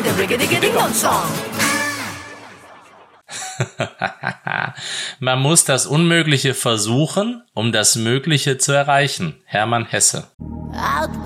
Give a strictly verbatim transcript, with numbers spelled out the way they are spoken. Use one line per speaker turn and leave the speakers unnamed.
Man muss das Unmögliche versuchen, um das Mögliche zu erreichen. Hermann Hesse.